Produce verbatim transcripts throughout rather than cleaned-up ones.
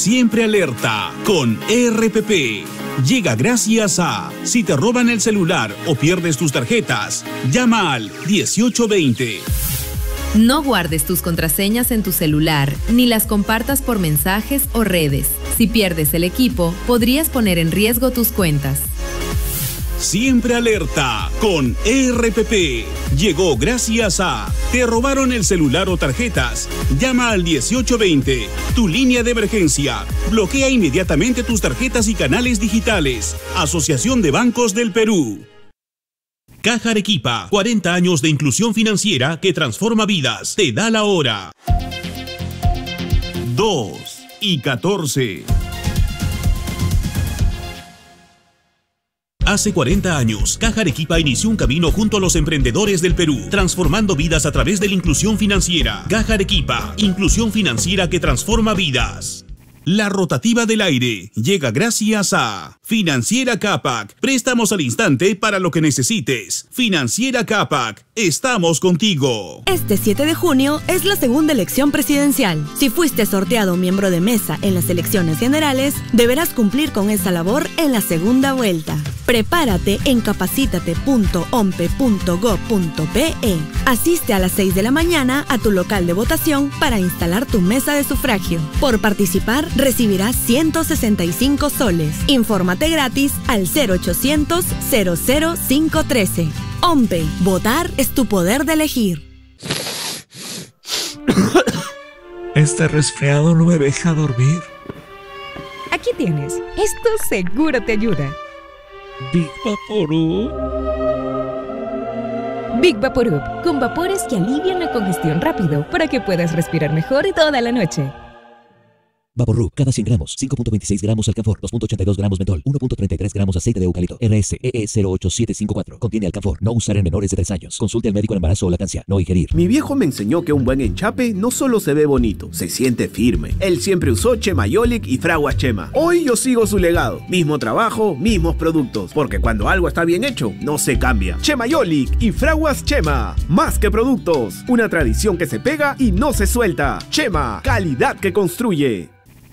Siempre alerta con R P P. Llega gracias a, si te roban el celular o pierdes tus tarjetas, llama al dieciocho veinte. No guardes tus contraseñas en tu celular, ni las compartas por mensajes o redes. Si pierdes el equipo, podrías poner en riesgo tus cuentas. Siempre alerta con R P P. Llegó gracias a, te robaron el celular o tarjetas. Llama al dieciocho veinte, tu línea de emergencia. Bloquea inmediatamente tus tarjetas y canales digitales. Asociación de Bancos del Perú. Caja Arequipa, cuarenta años de inclusión financiera que transforma vidas. Te da la hora. dos y catorce. Hace cuarenta años, Caja Arequipa inició un camino junto a los emprendedores del Perú, transformando vidas a través de la inclusión financiera. Caja Arequipa, inclusión financiera que transforma vidas. La rotativa del aire llega gracias a Financiera Capac. Préstamos al instante para lo que necesites. Financiera Capac, estamos contigo. Este siete de junio es la segunda elección presidencial. Si fuiste sorteado miembro de mesa en las elecciones generales, deberás cumplir con esa labor en la segunda vuelta. Prepárate en capacítate punto ompe punto gob punto pe. Asiste a las seis de la mañana a tu local de votación para instalar tu mesa de sufragio. Por participar, recibirás ciento sesenta y cinco soles. Infórmate gratis al cero ochocientos, cero cero cinco uno tres. OMPE, votar es tu poder de elegir. Este resfriado no me deja dormir. Aquí tienes. Esto seguro te ayuda. Big Vaporub. Big Vaporub, con vapores que alivian la congestión rápido para que puedas respirar mejor toda la noche. Vaporub, cada cien gramos, cinco punto veintiséis gramos alcanfor, dos punto ochenta y dos gramos mentol, uno punto treinta y tres gramos aceite de eucalipto. R S E E cero ocho siete cinco cuatro. Contiene alcanfor. No usar en menores de tres años. Consulte al médico en embarazo o lactancia. No ingerir. Mi viejo me enseñó que un buen enchape no solo se ve bonito, se siente firme. Él siempre usó Chemayolic y Fraguas Chema. Hoy yo sigo su legado. Mismo trabajo, mismos productos. Porque cuando algo está bien hecho, no se cambia. Chemayolic y Fraguas Chema. Más que productos. Una tradición que se pega y no se suelta. Chema, calidad que construye.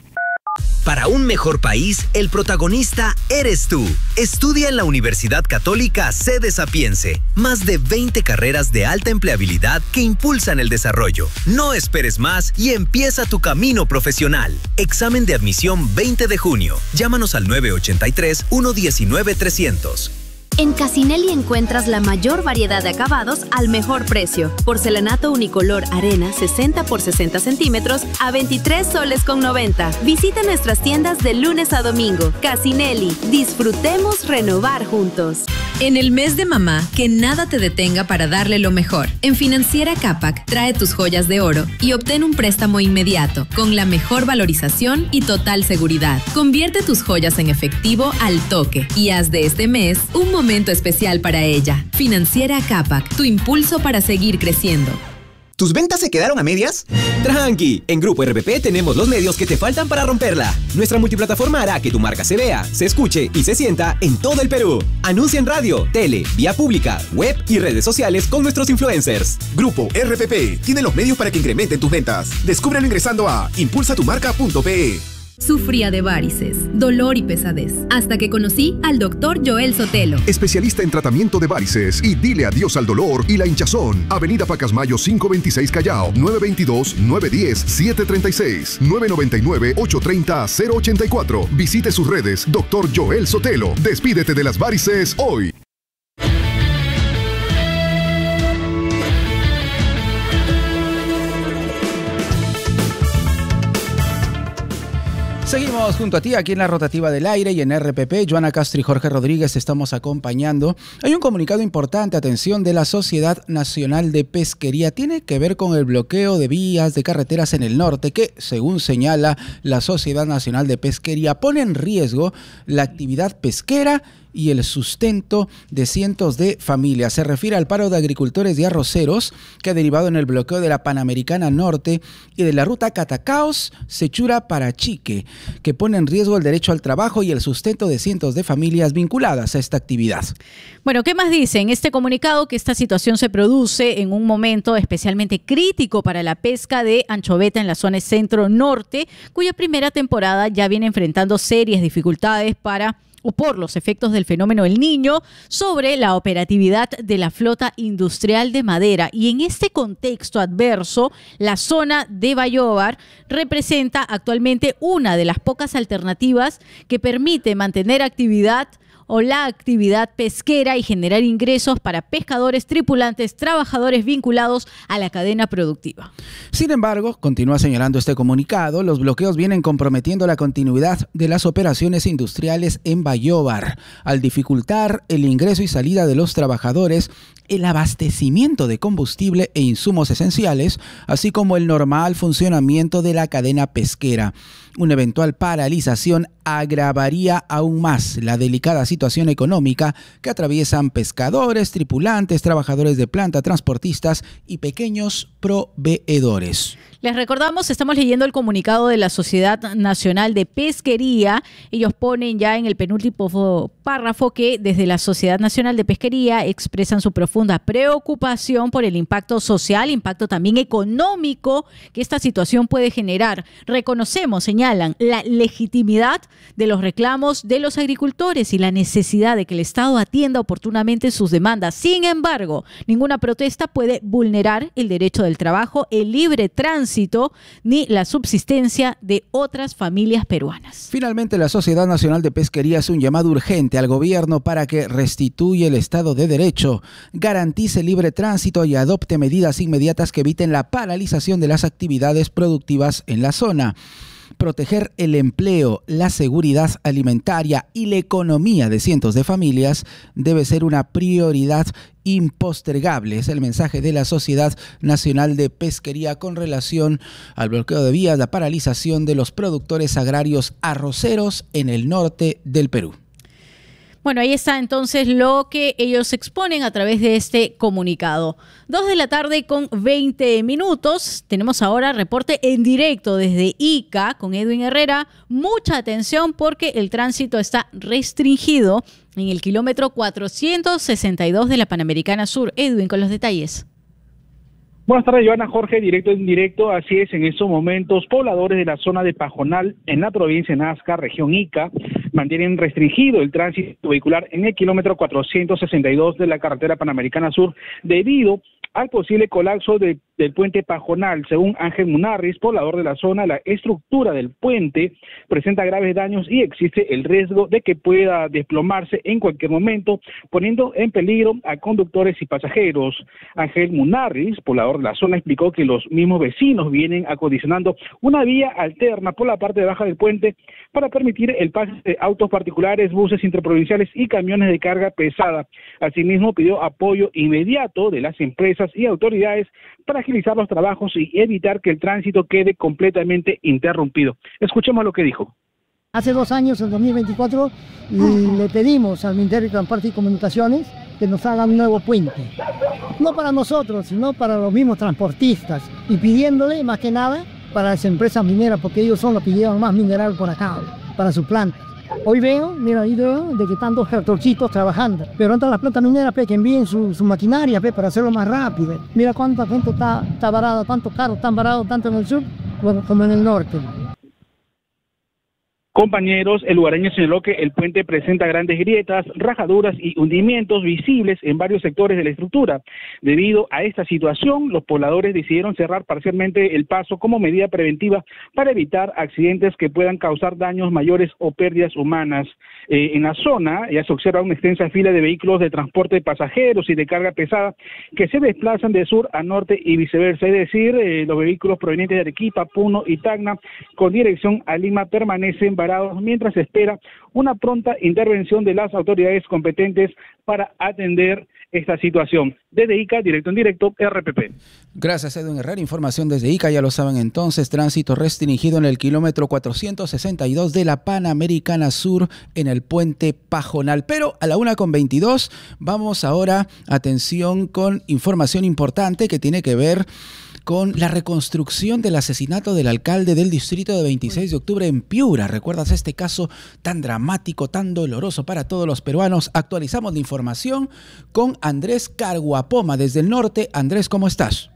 Para un mejor país, el protagonista eres tú. Estudia en la Universidad Católica Sede Sapiense. Más de veinte carreras de alta empleabilidad que impulsan el desarrollo. No esperes más y empieza tu camino profesional. Examen de admisión veinte de junio. Llámanos al nueve ocho tres, uno uno nueve, trescientos. En Casinelli encuentras la mayor variedad de acabados al mejor precio. Porcelanato unicolor arena sesenta por sesenta centímetros a veintitrés soles con noventa. Visita nuestras tiendas de lunes a domingo. Casinelli, disfrutemos renovar juntos. En el mes de mamá, que nada te detenga para darle lo mejor. En Financiera Capac, trae tus joyas de oro y obtén un préstamo inmediato, con la mejor valorización y total seguridad. Convierte tus joyas en efectivo al toque y haz de este mes un momento especial para ella. Financiera Capac, tu impulso para seguir creciendo. ¿Tus ventas se quedaron a medias? Tranqui, en Grupo R P P tenemos los medios que te faltan para romperla. Nuestra multiplataforma hará que tu marca se vea, se escuche y se sienta en todo el Perú. Anuncia en radio, tele, vía pública, web y redes sociales con nuestros influencers. Grupo R P P tiene los medios para que incrementen tus ventas. Descúbrelo ingresando a impulsa tu marca punto pe. Sufría de varices, dolor y pesadez, hasta que conocí al doctor Joel Sotelo. Especialista en tratamiento de varices y dile adiós al dolor y la hinchazón. Avenida Pacasmayo quinientos veintiséis Callao, nueve veintidós, nueve diez, siete treinta y seis, nueve noventa y nueve, ocho treinta, cero ochenta y cuatro. Visite sus redes, doctor Joel Sotelo. Despídete de las varices hoy. Seguimos junto a ti aquí en la rotativa del aire y en R P P. Joana Castro y Jorge Rodríguez te estamos acompañando. Hay un comunicado importante, atención, de la Sociedad Nacional de Pesquería. Tiene que ver con el bloqueo de vías de carreteras en el norte que, según señala la Sociedad Nacional de Pesquería, pone en riesgo la actividad pesquera y el sustento de cientos de familias. Se refiere al paro de agricultores y arroceros que ha derivado en el bloqueo de la Panamericana Norte y de la ruta Catacaos, Sechura Parachique, que pone en riesgo el derecho al trabajo y el sustento de cientos de familias vinculadas a esta actividad. Bueno, ¿qué más dice en este comunicado? Que esta situación se produce en un momento especialmente crítico para la pesca de anchoveta en la zona centro-norte, cuya primera temporada ya viene enfrentando serias dificultades para o por los efectos del fenómeno El Niño sobre la operatividad de la flota industrial de madera. Y en este contexto adverso, la zona de Bayóvar representa actualmente una de las pocas alternativas que permite mantener actividad o la actividad pesquera y generar ingresos para pescadores, tripulantes, trabajadores vinculados a la cadena productiva. Sin embargo, continúa señalando este comunicado, los bloqueos vienen comprometiendo la continuidad de las operaciones industriales en Bayóvar, al dificultar el ingreso y salida de los trabajadores, el abastecimiento de combustible e insumos esenciales, así como el normal funcionamiento de la cadena pesquera. Una eventual paralización agravaría aún más la delicada situación económica que atraviesan pescadores, tripulantes, trabajadores de planta, transportistas y pequeños proveedores. Les recordamos, estamos leyendo el comunicado de la Sociedad Nacional de Pesquería. Ellos ponen ya en el penúltimo párrafo que desde la Sociedad Nacional de Pesquería expresan su profunda preocupación por el impacto social, impacto también económico que esta situación puede generar. Reconocemos, señalan, la legitimidad de los reclamos de los agricultores y la necesidad de que el Estado atienda oportunamente sus demandas. Sin embargo, ninguna protesta puede vulnerar el derecho del trabajo, el libre tránsito ni la subsistencia de otras familias peruanas. Finalmente, la Sociedad Nacional de Pesquería hace un llamado urgente al gobierno para que restituya el Estado de Derecho, garantice libre tránsito y adopte medidas inmediatas que eviten la paralización de las actividades productivas en la zona. Proteger el empleo, la seguridad alimentaria y la economía de cientos de familias debe ser una prioridad impostergable. Es el mensaje de la Sociedad Nacional de Pesquería con relación al bloqueo de vías, la paralización de los productores agrarios arroceros en el norte del Perú. Bueno, ahí está entonces lo que ellos exponen a través de este comunicado. Dos de la tarde con veinte minutos. Tenemos ahora reporte en directo desde Ica con Edwin Herrera. Mucha atención porque el tránsito está restringido en el kilómetro cuatrocientos sesenta y dos de la Panamericana Sur. Edwin, con los detalles. Buenas tardes, Joana, Jorge, directo en directo. Así es, en estos momentos, pobladores de la zona de Pajonal, en la provincia de Nazca, región Ica, mantienen restringido el tránsito vehicular en el kilómetro cuatrocientos sesenta y dos de la carretera Panamericana Sur debido al posible colapso de, del puente Pajonal. Según Ángel Munarriz, poblador de la zona, la estructura del puente presenta graves daños y existe el riesgo de que pueda desplomarse en cualquier momento, poniendo en peligro a conductores y pasajeros. Ángel Munarriz, poblador de la zona, explicó que los mismos vecinos vienen acondicionando una vía alterna por la parte baja del puente para permitir el paso de autos particulares, buses interprovinciales y camiones de carga pesada. Asimismo, pidió apoyo inmediato de las empresas y autoridades para agilizar los trabajos y evitar que el tránsito quede completamente interrumpido. Escuchemos lo que dijo. Hace dos años, en dos mil veinticuatro, le pedimos al Ministerio de Transporte y Comunicaciones que nos haga un nuevo puente. No para nosotros, sino para los mismos transportistas. Y pidiéndole, más que nada, para las empresas mineras, porque ellos son los que llevan más mineral por acá, para su planta. Hoy veo, mira, ahí veo de que están dos tractorcitos trabajando. Pero antes las plantas mineras, pe, que envíen su, su maquinaria, pe, para hacerlo más rápido. Mira cuánta gente está, está varada, cuántos carros están varados tanto en el sur como en el norte. Compañeros, el lugareño señaló que el puente presenta grandes grietas, rajaduras y hundimientos visibles en varios sectores de la estructura. Debido a esta situación, los pobladores decidieron cerrar parcialmente el paso como medida preventiva para evitar accidentes que puedan causar daños mayores o pérdidas humanas. Eh, en la zona ya se observa una extensa fila de vehículos de transporte de pasajeros y de carga pesada que se desplazan de sur a norte y viceversa, es decir, eh, los vehículos provenientes de Arequipa, Puno y Tacna con dirección a Lima permanecen varados varados mientras se espera una pronta intervención de las autoridades competentes para atender esta situación. Desde Ica, directo en directo, R P P. Gracias, Edwin Herrera. Información desde Ica, ya lo saben entonces. Tránsito restringido en el kilómetro cuatrocientos sesenta y dos de la Panamericana Sur en el puente Pajonal. Pero a la una con veintidós vamos ahora, atención, con información importante que tiene que ver con la reconstrucción del asesinato del alcalde del distrito de veintiséis de octubre en Piura. ¿Recuerdas este caso tan dramático, tan doloroso para todos los peruanos? Actualizamos la información con Andrés Carguapoma desde el norte. Andrés, ¿cómo estás?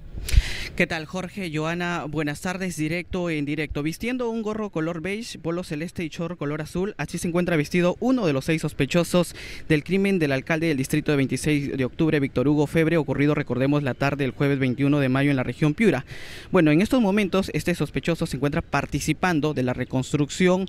¿Qué tal, Jorge? Joana, buenas tardes, directo en directo. Vistiendo un gorro color beige, polo celeste y short color azul, así se encuentra vestido uno de los seis sospechosos del crimen del alcalde del distrito de veintiséis de octubre, Víctor Hugo Febre, ocurrido, recordemos, la tarde del jueves veintiuno de mayo en la región Piura. Bueno, en estos momentos este sospechoso se encuentra participando de la reconstrucción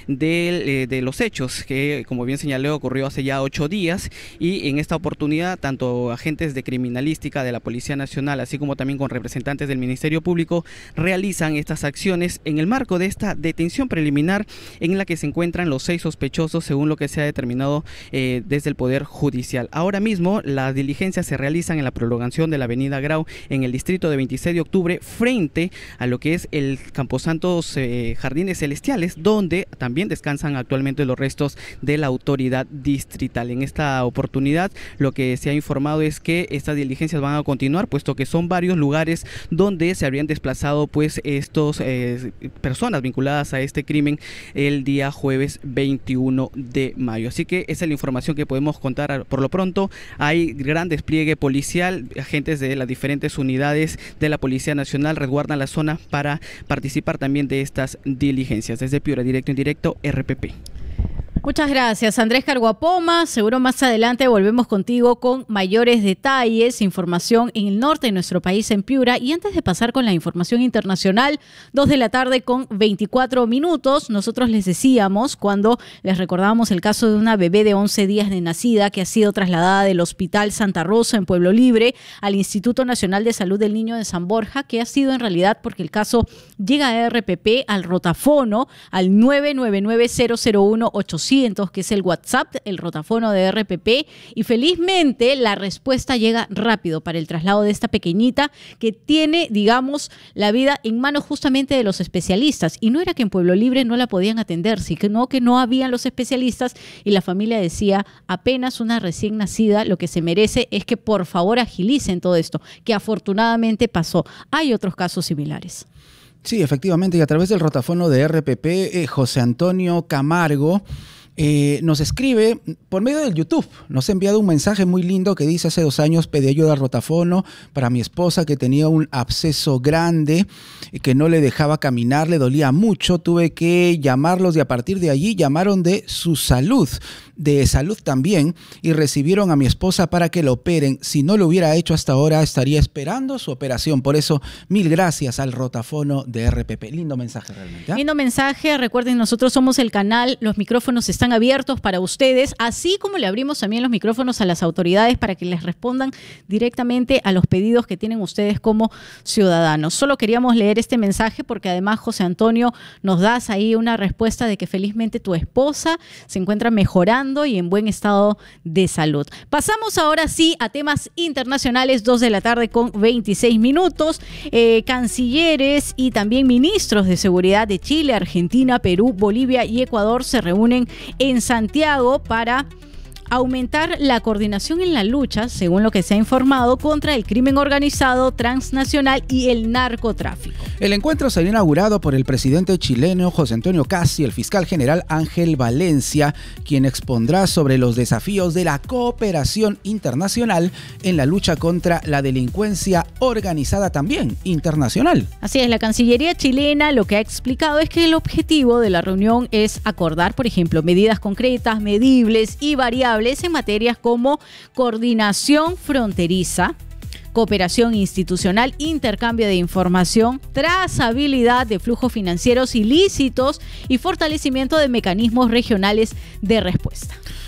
de, eh, de los hechos que, como bien señalé, ocurrió hace ya ocho días, y en esta oportunidad tanto agentes de criminalística de la Policía Nacional, así como también con representantes del Ministerio Público, realizan estas acciones en el marco de esta detención preliminar en la que se encuentran los seis sospechosos, según lo que se ha determinado eh, desde el Poder Judicial. Ahora mismo las diligencias se realizan en la prolongación de la avenida Grau en el distrito de veintiséis de octubre, frente a lo que es el Camposantos eh, Jardines Celestiales, donde también descansan actualmente los restos de la autoridad distrital. En esta oportunidad lo que se ha informado es que estas diligencias van a continuar, puesto que son varios lugares donde se habrían desplazado pues estos eh, personas vinculadas a este crimen el día jueves veintiuno de mayo. Así que esa es la información que podemos contar por lo pronto. Hay gran despliegue policial, agentes de las diferentes unidades de la Policía Nacional resguardan la zona para participar también de estas diligencias. Desde Piura, directo en directo, R P P. Muchas gracias, Andrés Carguapoma. Seguro más adelante volvemos contigo con mayores detalles, información en el norte de nuestro país, en Piura. Y antes de pasar con la información internacional, dos de la tarde con veinticuatro minutos, nosotros les decíamos, cuando les recordábamos el caso de una bebé de once días de nacida que ha sido trasladada del Hospital Santa Rosa en Pueblo Libre al Instituto Nacional de Salud del Niño de San Borja, que ha sido en realidad porque el caso llega a R P P al rotafono, al nueve nueve nueve cero cero uno ochocientos, que es el WhatsApp, el rotafono de R P P, y felizmente la respuesta llega rápido para el traslado de esta pequeñita que tiene, digamos, la vida en manos justamente de los especialistas. Y no era que en Pueblo Libre no la podían atender, sino que no habían los especialistas, y la familia decía, apenas una recién nacida, lo que se merece es que por favor agilicen todo esto, que afortunadamente pasó. Hay otros casos similares. Sí, efectivamente, y a través del rotafono de R P P, eh, José Antonio Camargo Eh, nos escribe por medio del YouTube. Nos ha enviado un mensaje muy lindo que dice: hace dos años pedí ayuda al rotafono para mi esposa que tenía un absceso grande que no le dejaba caminar, le dolía mucho, tuve que llamarlos y a partir de allí llamaron de su salud, de salud también, y recibieron a mi esposa para que lo operen. Si no lo hubiera hecho hasta ahora estaría esperando su operación. Por eso mil gracias al rotafono de R P P. Lindo mensaje realmente, ¿eh? Lindo mensaje. Recuerden, nosotros somos el canal, los micrófonos están abiertos para ustedes, así como le abrimos también los micrófonos a las autoridades para que les respondan directamente a los pedidos que tienen ustedes como ciudadanos. Solo queríamos leer este mensaje porque además, José Antonio, nos das ahí una respuesta de que felizmente tu esposa se encuentra mejorando y en buen estado de salud. Pasamos ahora sí a temas internacionales, dos de la tarde con veintiséis minutos. Eh, cancilleres y también ministros de seguridad de Chile, Argentina, Perú, Bolivia y Ecuador se reúnen en Santiago para aumentar la coordinación en la lucha, según lo que se ha informado, contra el crimen organizado, transnacional y el narcotráfico. El encuentro será inaugurado por el presidente chileno José Antonio Cast y el fiscal general Ángel Valencia, quien expondrá sobre los desafíos de la cooperación internacional en la lucha contra la delincuencia organizada también internacional. Así es, la Cancillería chilena lo que ha explicado es que el objetivo de la reunión es acordar, por ejemplo, medidas concretas, medibles y variables en materias como coordinación fronteriza, cooperación institucional, intercambio de información, trazabilidad de flujos financieros ilícitos y fortalecimiento de mecanismos regionales de respuesta.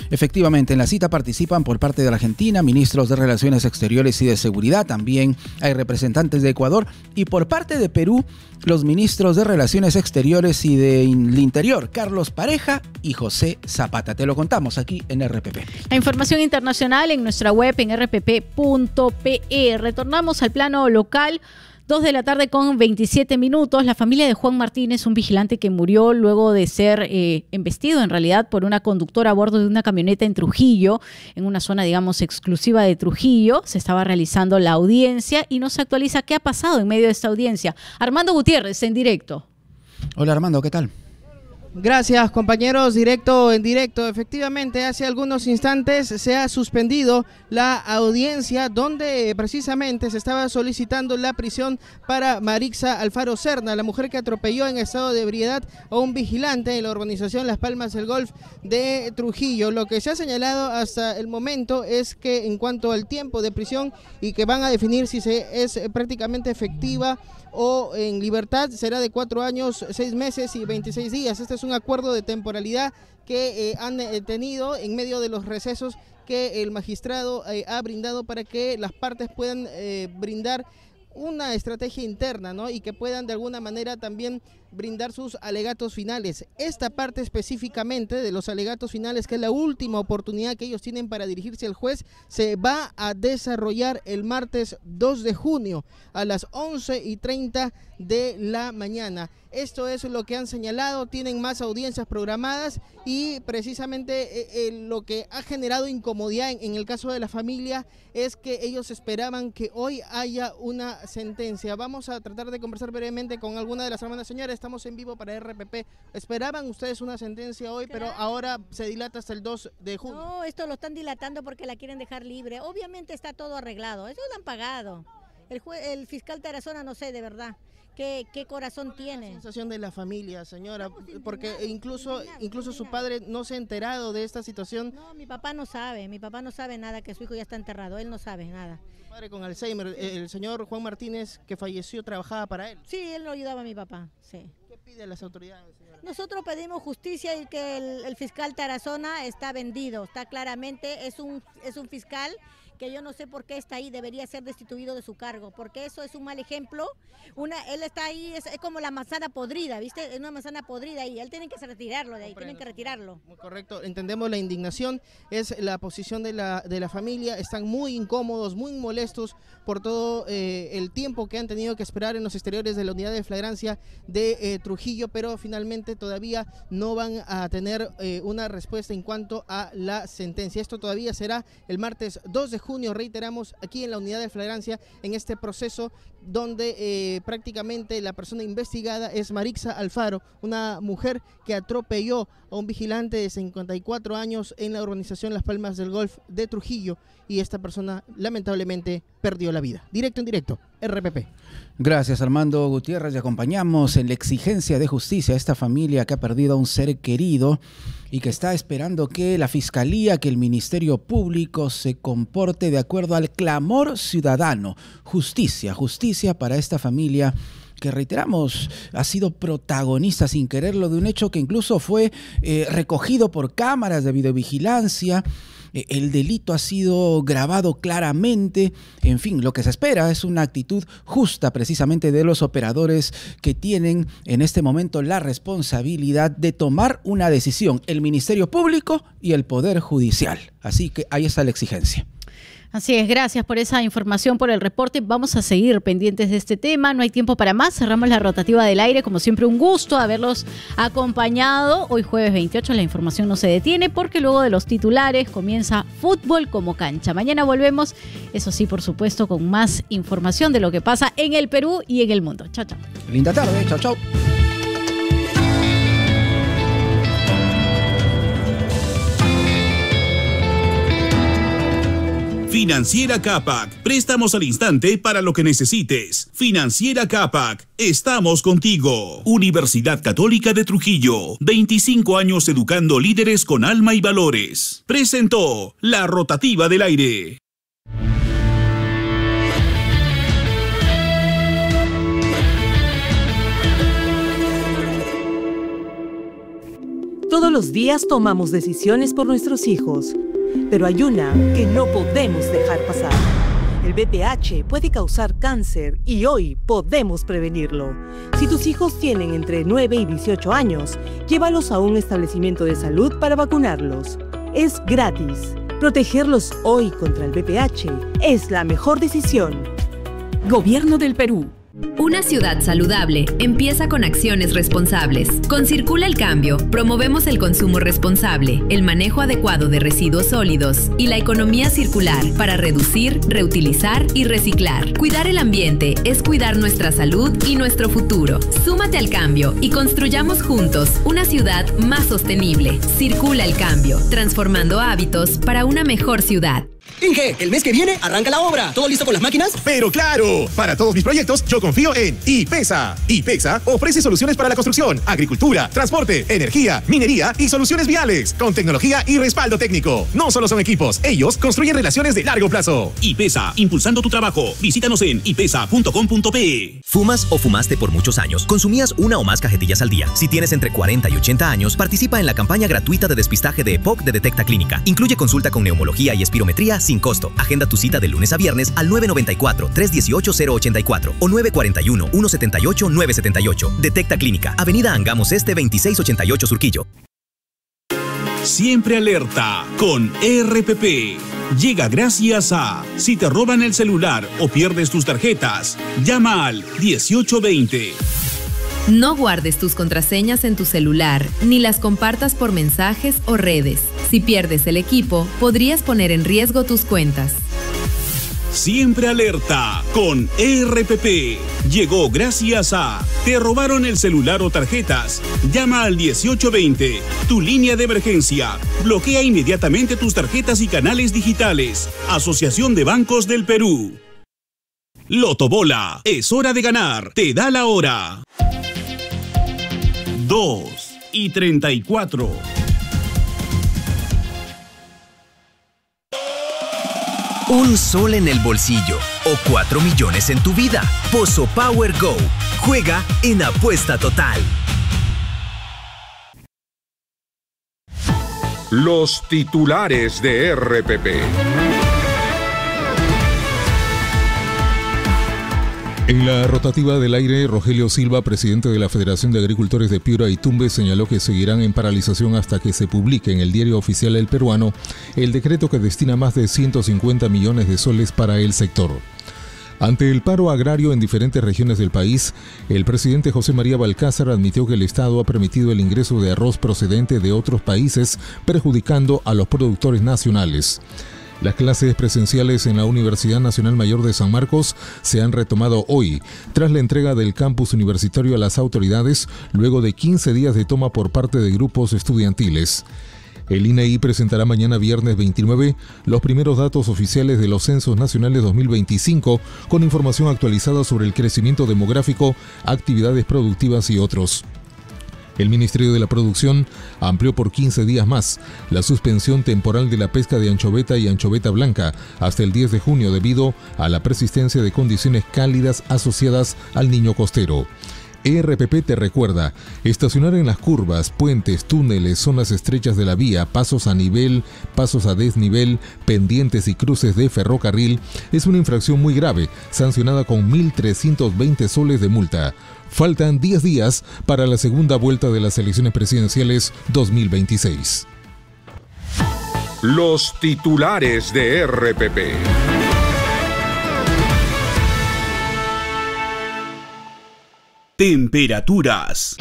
Efectivamente, en la cita participan por parte de la Argentina ministros de Relaciones Exteriores y de Seguridad, también hay representantes de Ecuador, y por parte de Perú, los ministros de Relaciones Exteriores y del Interior, Carlos Pareja y José Zapata. Te lo contamos aquí en R P P. La información internacional en nuestra web en r p p punto p e. Retornamos al plano local. Dos de la tarde con veintisiete minutos. La familia de Juan Martínez, un vigilante que murió luego de ser eh, embestido en realidad por una conductora a bordo de una camioneta en Trujillo, en una zona, digamos, exclusiva de Trujillo. Se estaba realizando la audiencia y nos actualiza qué ha pasado en medio de esta audiencia. Armando Gutiérrez, en directo. Hola Armando, ¿qué tal? Gracias, compañeros, directo en directo. Efectivamente, hace algunos instantes se ha suspendido la audiencia donde precisamente se estaba solicitando la prisión para Marixa Alfaro Serna, la mujer que atropelló en estado de ebriedad a un vigilante en la urbanización Las Palmas del Golf de Trujillo. Lo que se ha señalado hasta el momento es que en cuanto al tiempo de prisión y que van a definir si se es prácticamente efectiva o en libertad, será de cuatro años, seis meses y veintiséis días. Este es un acuerdo de temporalidad que eh, han eh, tenido en medio de los recesos que el magistrado eh, ha brindado para que las partes puedan eh, brindar una estrategia interna, ¿no? Y que puedan de alguna manera también brindar sus alegatos finales. Esta parte específicamente de los alegatos finales, que es la última oportunidad que ellos tienen para dirigirse al juez, se va a desarrollar el martes dos de junio a las once y treinta de la mañana. Esto es lo que han señalado, tienen más audiencias programadas y precisamente eh, eh, lo que ha generado incomodidad en, en el caso de la familia es que ellos esperaban que hoy haya una sentencia. Vamos a tratar de conversar brevemente con alguna de las hermanas. Señora, estamos en vivo para R P P. ¿Esperaban ustedes una sentencia hoy, pero ahora se dilata hasta el dos de junio? No, esto lo están dilatando porque la quieren dejar libre. Obviamente está todo arreglado, eso lo han pagado. El, jue el fiscal Tarazona, no sé, de verdad. ¿Qué, qué corazón tiene? La sensación de la familia, señora, porque incluso incluso su padre no se ha enterado de esta situación. No, mi papá no sabe, mi papá no sabe nada, que su hijo ya está enterrado, él no sabe nada. Su padre con Alzheimer, el señor Juan Martínez, que falleció, trabajaba para él. Sí, él lo ayudaba a mi papá, sí. ¿Qué pide a las autoridades, señora? Nosotros pedimos justicia y que el, el fiscal Tarazona está vendido, está claramente, es un, es un fiscal que yo no sé por qué está ahí, debería ser destituido de su cargo, porque eso es un mal ejemplo. Una, él está ahí, es, es como la manzana podrida, ¿viste? Es una manzana podrida ahí, él tiene que retirarlo de ahí, tienen que retirarlo. Muy correcto, entendemos la indignación, es la posición de la, de la familia, están muy incómodos, muy molestos por todo eh, el tiempo que han tenido que esperar en los exteriores de la unidad de flagrancia de eh, Trujillo, pero finalmente todavía no van a tener eh, una respuesta en cuanto a la sentencia. Esto todavía será el martes dos de junio, reiteramos, aquí en la unidad de flagrancia, en este proceso donde eh, prácticamente la persona investigada es Marixa Alfaro, una mujer que atropelló a un vigilante de cincuenta y cuatro años en la urbanización Las Palmas del Golf de Trujillo, y esta persona lamentablemente perdió la vida. Directo en directo, R P P. Gracias Armando Gutiérrez, y acompañamos en la exigencia de justicia a esta familia que ha perdido a un ser querido y que está esperando que la Fiscalía, que el Ministerio Público se comporte de acuerdo al clamor ciudadano. Justicia, justicia para esta familia que, reiteramos, ha sido protagonista sin quererlo de un hecho que incluso fue eh, recogido por cámaras de videovigilancia. El delito ha sido grabado claramente. En fin, lo que se espera es una actitud justa precisamente de los operadores que tienen en este momento la responsabilidad de tomar una decisión, el Ministerio Público y el Poder Judicial. Así que ahí está la exigencia. Así es, gracias por esa información, por el reporte. Vamos a seguir pendientes de este tema, no hay tiempo para más. Cerramos la rotativa del aire, como siempre un gusto haberlos acompañado. Hoy jueves veintiocho la información no se detiene porque luego de los titulares comienza Fútbol como Cancha. Mañana volvemos, eso sí, por supuesto, con más información de lo que pasa en el Perú y en el mundo. Chao, chao. Linda tarde, chao, chao. Financiera Capac, préstamos al instante para lo que necesites. Financiera Capac, estamos contigo. Universidad Católica de Trujillo, veinticinco años educando líderes con alma y valores. Presentó la rotativa del aire. Todos los días tomamos decisiones por nuestros hijos, pero hay una que no podemos dejar pasar. El V I H puede causar cáncer y hoy podemos prevenirlo. Si tus hijos tienen entre nueve y dieciocho años, llévalos a un establecimiento de salud para vacunarlos. Es gratis. Protegerlos hoy contra el V I H es la mejor decisión. Gobierno del Perú. Una ciudad saludable empieza con acciones responsables. Con Circula el Cambio, promovemos el consumo responsable, el manejo adecuado de residuos sólidos y la economía circular para reducir, reutilizar y reciclar. Cuidar el ambiente es cuidar nuestra salud y nuestro futuro. Súmate al cambio y construyamos juntos una ciudad más sostenible. Circula el Cambio, transformando hábitos para una mejor ciudad. Inge, el mes que viene arranca la obra. ¿Todo listo con las máquinas? Pero claro, para todos mis proyectos yo confío en IPESA. IPESA ofrece soluciones para la construcción, agricultura, transporte, energía, minería y soluciones viales, con tecnología y respaldo técnico. No solo son equipos, ellos construyen relaciones de largo plazo. IPESA, impulsando tu trabajo. Visítanos en ipesa punto com punto pe. ¿Fumas o fumaste por muchos años? ¿Consumías una o más cajetillas al día? Si tienes entre cuarenta y ochenta años, participa en la campaña gratuita de despistaje de EPOC de Detecta Clínica. Incluye consulta con neumología y espirometría sin costo. Agenda tu cita de lunes a viernes al nueve nueve cuatro, tres uno ocho, cero ocho cuatro o nueve cuatro uno, uno siete ocho, nueve siete ocho. Detecta Clínica, Avenida Angamos Este veintiséis ochenta y ocho Surquillo. Siempre alerta con R P P. Llega gracias a si te roban el celular o pierdes tus tarjetas, llama al dieciocho veinte. No guardes tus contraseñas en tu celular ni las compartas por mensajes o redes. Si pierdes el equipo, podrías poner en riesgo tus cuentas. Siempre alerta con R P P. Llegó gracias a ¿te robaron el celular o tarjetas? Llama al dieciocho veinte, tu línea de emergencia. Bloquea inmediatamente tus tarjetas y canales digitales. Asociación de Bancos del Perú. Lotobola, es hora de ganar. Te da la hora. dos y treinta y cuatro. Un sol en el bolsillo o cuatro millones en tu vida. Pozo Power Go. Juega en Apuesta Total. Los titulares de R P P. En la rotativa del aire, Rogelio Silva, presidente de la Federación de Agricultores de Piura y Tumbes, señaló que seguirán en paralización hasta que se publique en el diario oficial El Peruano el decreto que destina más de ciento cincuenta millones de soles para el sector. Ante el paro agrario en diferentes regiones del país, el presidente José María Balcázar admitió que el Estado ha permitido el ingreso de arroz procedente de otros países, perjudicando a los productores nacionales. Las clases presenciales en la Universidad Nacional Mayor de San Marcos se han retomado hoy, tras la entrega del campus universitario a las autoridades, luego de quince días de toma por parte de grupos estudiantiles. El I N E I presentará mañana viernes veintinueve los primeros datos oficiales de los censos nacionales dos mil veinticinco, con información actualizada sobre el crecimiento demográfico, actividades productivas y otros. El Ministerio de la Producción amplió por quince días más la suspensión temporal de la pesca de anchoveta y anchoveta blanca hasta el diez de junio debido a la persistencia de condiciones cálidas asociadas al Niño costero. E R P P te recuerda, estacionar en las curvas, puentes, túneles, zonas estrechas de la vía, pasos a nivel, pasos a desnivel, pendientes y cruces de ferrocarril es una infracción muy grave, sancionada con mil trescientos veinte soles de multa. Faltan diez días para la segunda vuelta de las elecciones presidenciales dos mil veintiséis. Los titulares de R P P. Temperaturas.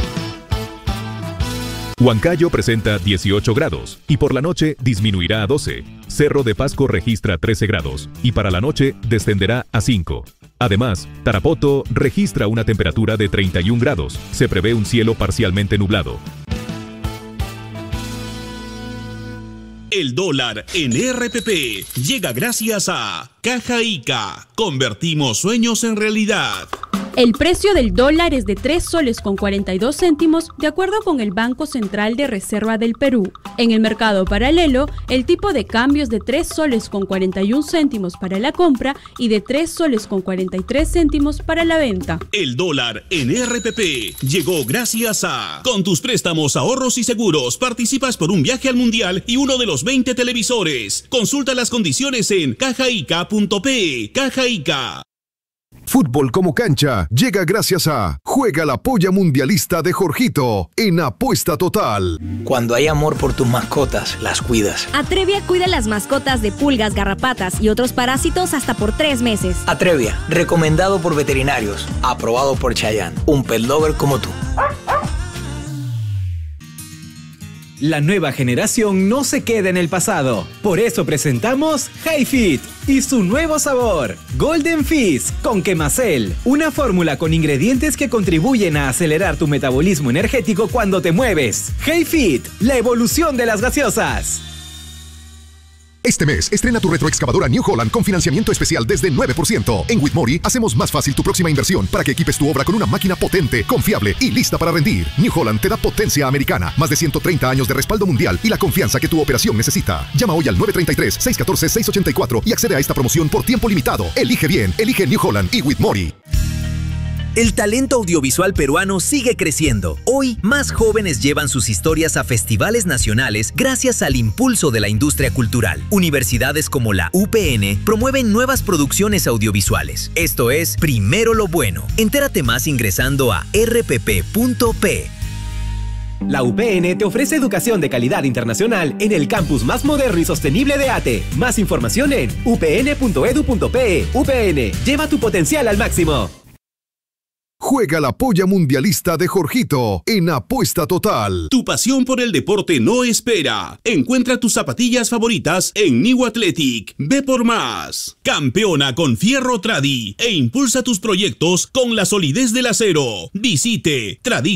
Huancayo presenta dieciocho grados y por la noche disminuirá a doce. Cerro de Pasco registra trece grados y para la noche descenderá a cinco. Además, Tarapoto registra una temperatura de treinta y un grados. Se prevé un cielo parcialmente nublado. El dólar en R P P llega gracias a Caja Ica. Convertimos sueños en realidad. El precio del dólar es de tres soles con cuarenta y dos céntimos de acuerdo con el Banco Central de Reserva del Perú. En el mercado paralelo, el tipo de cambio es de tres soles con cuarenta y un céntimos para la compra y de tres soles con cuarenta y tres céntimos para la venta. El dólar en R P P llegó gracias a... Con tus préstamos, ahorros y seguros, participas por un viaje al Mundial y uno de los veinte televisores. Consulta las condiciones en cajaica punto pe. Caja Ica. Fútbol como cancha llega gracias a Juega la Polla Mundialista de Jorgito en Apuesta Total. Cuando hay amor por tus mascotas, las cuidas. Atrevia cuida las mascotas de pulgas, garrapatas y otros parásitos hasta por tres meses. Atrevia, recomendado por veterinarios, aprobado por Chayanne, un pet lover como tú. La nueva generación no se queda en el pasado. Por eso presentamos HiFit y su nuevo sabor, Golden Fizz con Quemacel. Una fórmula con ingredientes que contribuyen a acelerar tu metabolismo energético cuando te mueves. HiFit, la evolución de las gaseosas. Este mes, estrena tu retroexcavadora New Holland con financiamiento especial desde nueve por ciento. En Whitmore hacemos más fácil tu próxima inversión para que equipes tu obra con una máquina potente, confiable y lista para rendir. New Holland te da potencia americana, más de ciento treinta años de respaldo mundial y la confianza que tu operación necesita. Llama hoy al nueve tres tres, seis uno cuatro, seis ocho cuatro y accede a esta promoción por tiempo limitado. Elige bien, elige New Holland y Whitmore. El talento audiovisual peruano sigue creciendo. Hoy, más jóvenes llevan sus historias a festivales nacionales gracias al impulso de la industria cultural. Universidades como la U P N promueven nuevas producciones audiovisuales. Esto es Primero lo Bueno. Entérate más ingresando a erre pe pe punto pe. La U P N te ofrece educación de calidad internacional en el campus más moderno y sostenible de ATE. Más información en u p n punto edu punto pe. U P N, lleva tu potencial al máximo. Juega la Polla Mundialista de Jorgito en Apuesta Total. Tu pasión por el deporte no espera. Encuentra tus zapatillas favoritas en New Athletic. Ve por más. Campeona con Fierro Tradi e impulsa tus proyectos con la solidez del acero. Visite Tradi.